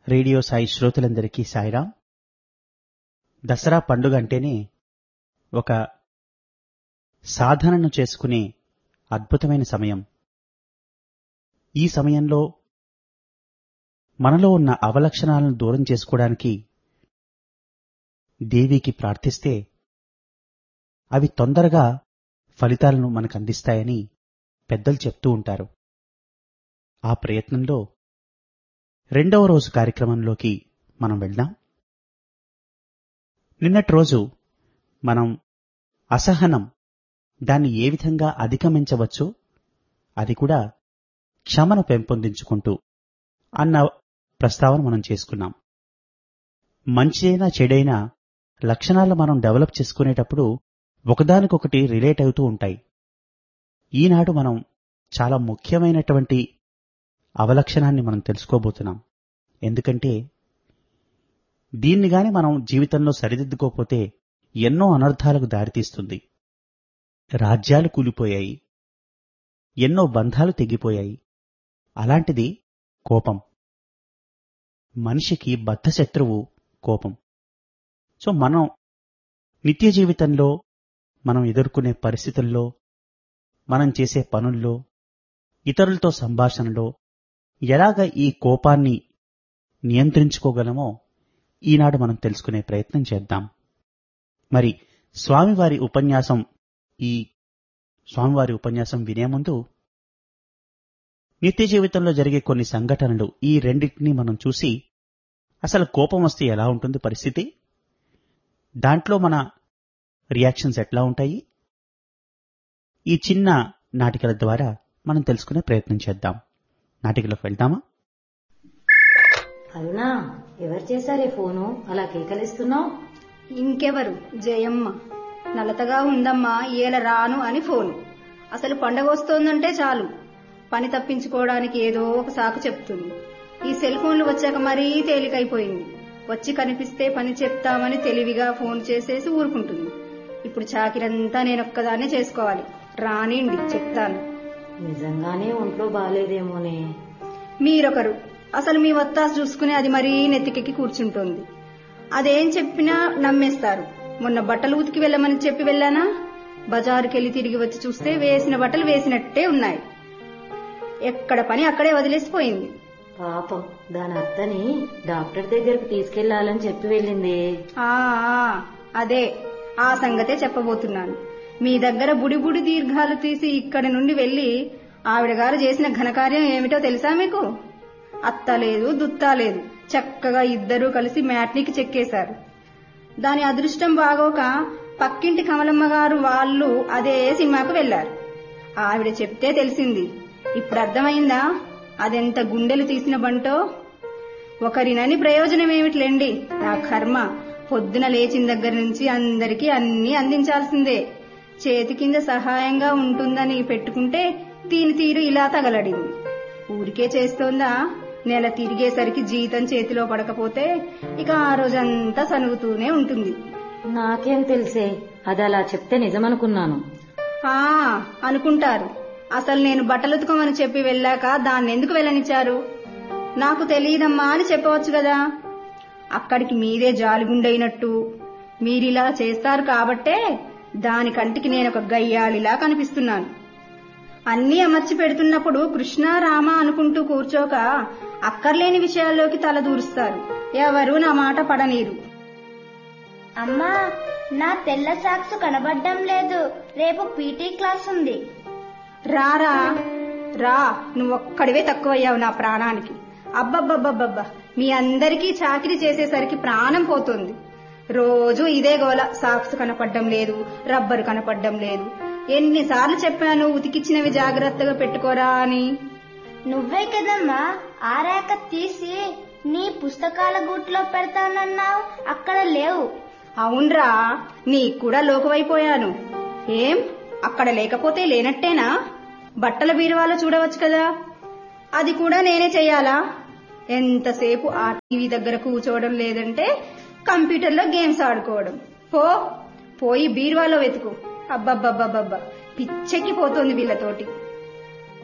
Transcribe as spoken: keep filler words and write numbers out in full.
Radio Sai శ్రోతలందరికీ సాయిరాం. దసరా పండుగ అంటేనే ఒక సాధనను చేసుకునే అద్భుతమైన సమయం. ఈ సమయంలో మనలో ఉన్న అవలక్షణాలను దూరం చేసుకోవడానికి దేవికి ప్రార్థిస్తే అవి తొందరగా ఫలితాలను మనకు అందిస్తాయని పెద్దలు చెప్తూ ఉంటారు. ఆ ప్రయత్నంలో రెండవ రోజు కార్యక్రమంలోకి మనం వెళ్దాం. నిన్నటి రోజు మనం అసహనం దాన్ని ఏ విధంగా అధిగమించవచ్చో, అది కూడా క్షమను పెంపొందించుకుంటూ అన్న ప్రస్తావన మనం చేసుకున్నాం. మంచిదైనా చెడైనా లక్షణాలు మనం డెవలప్ చేసుకునేటప్పుడు ఒకదానికొకటి రిలేట్ అవుతూ ఉంటాయి. ఈనాడు మనం చాలా ముఖ్యమైనటువంటి అవలక్షణాన్ని మనం తెలుసుకోబోతున్నాం. ఎందుకంటే దీన్ని గాని మనం జీవితంలో సరిదిద్దుకోకపోతే ఎన్నో అనర్థాలకు దారితీస్తుంది. రాజ్యాలు కూలిపోయాయి, ఎన్నో బంధాలు తెగిపోయాయి. అలాంటిది కోపం. మనిషికి బద్ధశత్రువు కోపం. సో మనం నిత్య జీవితంలో మనం ఎదుర్కొనే పరిస్థితుల్లో, మనం చేసే పనుల్లో, ఇతరులతో సంభాషణలో ఎలాగ ఈ కోపాన్ని నియంత్రించుకోగలమో ఈనాడు మనం తెలుసుకునే ప్రయత్నం చేద్దాం. మరి స్వామివారి ఉపన్యాసం ఈ స్వామివారి ఉపన్యాసం వినే ముందు నిత్య జీవితంలో జరిగే కొన్ని సంఘటనలు, ఈ రెండింటినీ మనం చూసి అసలు కోపం వస్తే ఎలా ఉంటుంది పరిస్థితి, దాంట్లో మన రియాక్షన్స్ ఎట్లా ఉంటాయి, ఈ చిన్న నాటికల ద్వారా మనం తెలుసుకునే ప్రయత్నం చేద్దాం. నాటికలోకి వెళ్దామా? అరుణా, ఎవరు చేశారే ఫోను? అలా కేకలిస్తున్నావు? ఇంకెవరు, జయమ్మ. నలతగా ఉందమ్మా, ఏల రాను అని ఫోను. అసలు పండగ వస్తోందంటే చాలు పని తప్పించుకోవడానికి ఏదో ఒక సాకు చెప్తుంది. ఈ సెల్ ఫోన్లు వచ్చాక మరీ తేలికైపోయింది. వచ్చి కనిపిస్తే పని చెప్తామని తెలివిగా ఫోన్ చేసేసి ఊరుకుంటుంది. ఇప్పుడు చాకిరంతా నేనొక్కదాన్నే చేసుకోవాలి. రానిండి, చెప్తాను. నిజంగానే ఒంట్లో బాలేదేమోనే. మీరొకరు, అసలు మీ వత్తాసు చూసుకుని అది మరీ నెత్తికెక్కి కూర్చుంటోంది. అదేం చెప్పినా నమ్మేస్తారు. మొన్న బట్టలు ఉతికి వెళ్ళమని చెప్పి వెళ్ళానా, బజారుకెళ్లి తిరిగి వచ్చి చూస్తే వేసిన బట్టలు వేసినట్టే ఉన్నాయి. ఎక్కడ పని అక్కడే వదిలేసిపోయింది. పాపం, దాని అత్తని డాక్టర్ దగ్గరకు తీసుకెళ్లాలని చెప్పి వెళ్ళింది. ఆ అదే, ఆ సంగతే చెప్పబోతున్నాను. మీ దగ్గర బుడి బుడి దీర్ఘాలు తీసి ఇక్కడి నుండి వెళ్లి ఆవిడ గారు చేసిన ఘనకార్యం ఏమిటో తెలుసా మీకు? అత్త లేదు, దుత్తా లేదు, చక్కగా ఇద్దరూ కలిసి మ్యాట్నీకి చెక్కేశారు. దాని అదృష్టం బాగోక పక్కింటి కమలమ్మ గారు వాళ్ళు అదే సినిమాకు వెళ్లారు. ఆవిడ చెప్తే తెలిసింది. ఇప్పుడు అర్థమైందా అదెంత గుండెలు తీసిన బంటో? ఒకరినని ప్రయోజనం ఏమిటిలేండి, నా కర్మ. పొద్దున లేచిన దగ్గర నుంచి అందరికీ అన్ని అందించాల్సిందే. చేతి కింద సహాయంగా ఉంటుందని పెట్టుకుంటే దీని తీరు ఇలా తగలడింది. ఊరికే చేస్తోందా? నెల తిరిగేసరికి జీతం చేతిలో పడకపోతే ఇక ఆ రోజంతా సనుగుతూనే ఉంటుంది. నాకేం తెలిసే, అది అలా చెప్తే నిజమనుకున్నాను. ఆ అనుకుంటారు. అసలు నేను బట్టలుతుకోమని చెప్పి వెళ్ళాక దాన్ని ఎందుకు వెళ్ళనిచ్చారు? నాకు తెలియదమ్మా అని చెప్పవచ్చు కదా. అక్కడికి మీరే జాలిగుండైనట్టు మీరిలా చేస్తారు కాబట్టే దాని కంటికి నేనొక గయ్యాళిలా కనిపిస్తున్నాను. అన్నీ అమర్చి పెడుతున్నప్పుడు కృష్ణ రామ అనుకుంటూ కూర్చోక అక్కర్లేని విషయాల్లోకి తల దూరుస్తారు. ఎవరు నా మాట పడనీరు. అమ్మా, నా తెల్ల సాక్స్ కనబడ్డం లేదు. రేపు పీటీ క్లాస్ ఉంది. రారా రా, నువ్వొక్కడివే తక్కువయ్యావు నా ప్రాణానికి. అబ్బబ్బబ్బబ్బబ్బా, మీ అందరికీ చాకిరీ చేసేసరికి ప్రాణం పోతుంది. రోజు ఇదే గోల. సాక్స్ కనపడ్డం లేదు, రబ్బరు కనపడ్డం లేదు. ఎన్నిసార్లు చెప్పాను ఉతికిచ్చినవి జాగ్రత్తగా పెట్టుకోరా అని. నువ్వే కదమ్మా ఆ రేఖ తీసి నీ పుస్తకాల గూట్లో పెడతానన్నావు, అక్కడ లేవు. అవునరా, నీకు కూడా లోకువైపోయాను. ఏం, అక్కడ లేకపోతే లేనట్టేనా? బట్టల బీరువాలో చూడవచ్చు కదా. అది కూడా నేనే చెయ్యాలా? ఎంతసేపు ఆ టీవీ దగ్గర కూర్చోవడం లేదంటే కంప్యూటర్లో గేమ్స్ ఆడుకోవడం. పో పోయి బీరువాలో వెతుకు. అబ్బబ్బబ్బబ్బబ్బా, పిచ్చెక్కిపోతోంది వీళ్ళతోటి.